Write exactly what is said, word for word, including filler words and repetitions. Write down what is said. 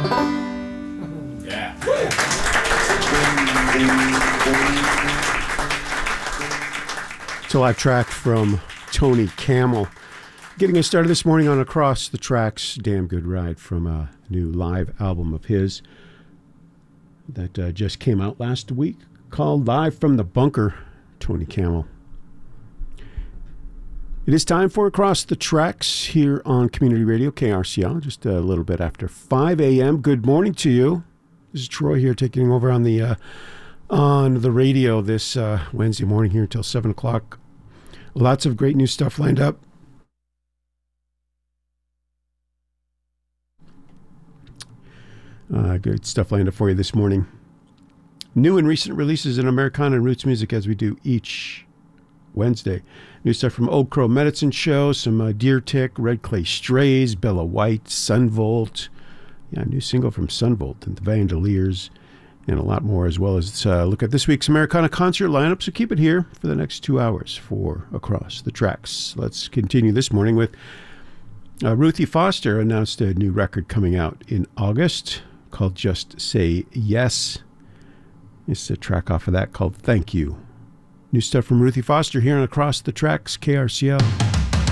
Yeah. It's a live track from Tony Camel. Getting us started this morning on Across the Tracks, Damn Good Ride from a new live album of his that uh, just came out last week called Live from the Bunker, Tony Camel. It is time for Across the Tracks here on Community Radio, K R C L, just a little bit after five a.m. Good morning to you. This is Troy here taking over on the uh, on the radio this uh, Wednesday morning here until seven o'clock. Lots of great new stuff lined up. Uh, good stuff lined up for you this morning. New and recent releases in Americana and roots music as we do each Wednesday. New stuff from Old Crow Medicine Show, some uh, Deer Tick, Red Clay Strays, Bella White, Sunvolt. Yeah, a new single from Sunvolt and the Vandaliers, and a lot more, as well as uh, look at this week's Americana concert lineup. So keep it here for the next two hours for Across the Tracks. Let's continue this morning with uh, Ruthie Foster announced a new record coming out in August called Just Say Yes. It's a track off of that called Thank You. New stuff from Ruthie Foster here on Across the Tracks, K R C L.